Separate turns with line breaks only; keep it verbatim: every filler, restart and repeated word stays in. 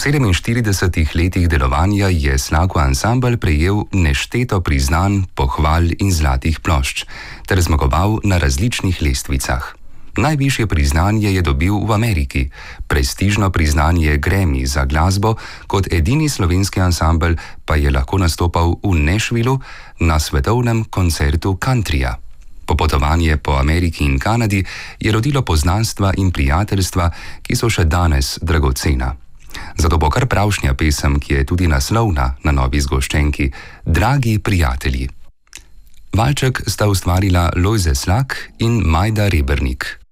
sedeminštiridesetih letih delovanja je Slako ansambel prejel nešteto priznanj, pohval in zlatih plošč ter zmagoval na različnih lestvicah. Najvišje priznanje je dobil v Ameriki, prestižno priznanje Grammy za glasbo, kot edini slovenski ansambel pa je lahko nastopal v Nashvillu na svetovnem koncertu countryja. Popotovanje po Ameriki in Kanadi je rodilo poznanstva in prijateljstva, ki so še danes dragocena. Zato bo kar pravšnja pesem, ki je tudi naslovna na novi zgoščenki, Dragi prijatelji. Valček sta ustvarila Lojze Slak in Majda Rebernik.